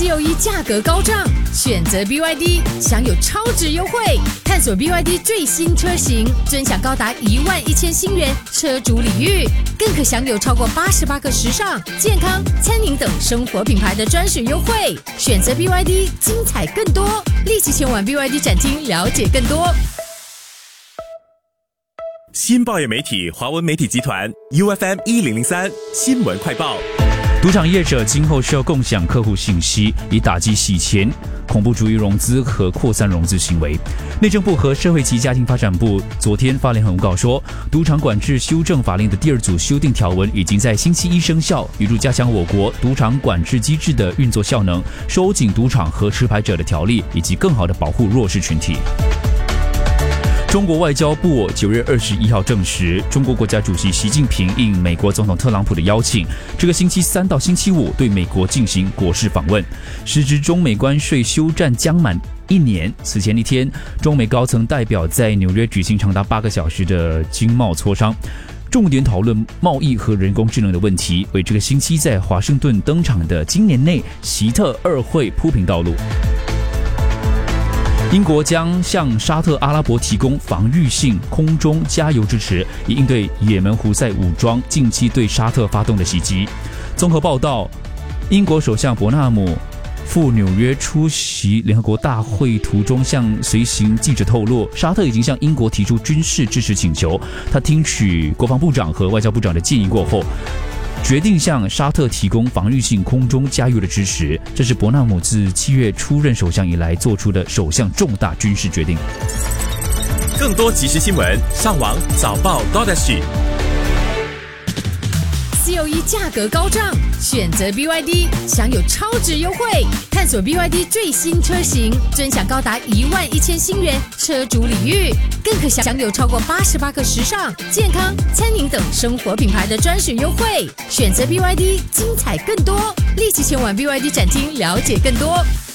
COE 价格高涨，选择 BYD 享有超值优惠，探索 BYD 最新车型，尊享高达11000新元车主礼遇，更可享有超过88个时尚、健康、餐饮等生活品牌的专属优惠。选择 BYD， 精彩更多，立即前往 BYD 展厅了解更多。 新报业媒体华文媒体集团 UFM1003 新闻快报。 赌场业者今后需要共享客户信息，以打击洗钱、恐怖主义融资和扩散融资行为。内政部和社会及家庭发展部昨天发联合公告说，赌场管制修正法令的第二组修订条文已经在星期一生效，预祝加强我国赌场管制机制的运作效能，收紧赌场和持牌者的条例，以及更好地保护弱势群体。中国外交部9月21号证实，中国国家主席习近平应美国总统特朗普的邀请，这个星期3到星期5对美国进行国事访问。时值中美关税休战将满1年，此前一天，中美高层代表在纽约举行长达8个小时的经贸磋商，重点讨论贸易和人工智能的问题，为这个星期在华盛顿登场的今年内习特2会铺平道路。英国将向沙特阿拉伯提供防御性空中加油支持，以应对也门胡塞武装近期对沙特发动的袭击。综合报道，英国首相伯纳姆赴纽约出席联合国大会途中向随行记者透露，沙特已经向英国提出军事支持请求。他听取国防部长和外交部长的建议过后，决定向沙特提供防御性空中加油的支持，这是伯纳姆自7月出任首相以来做出的首项重大军事决定。 更多即时新闻，上网早报 COE 价格高涨，选择 BYD 享有超值优惠，探索 BYD 最新车型，尊享高达11000新元车主礼遇，更可享有超过88个时尚、健康、餐饮等生活品牌的专属优惠。选择 BYD， 精彩更多，立即前往 BYD 展厅了解更多。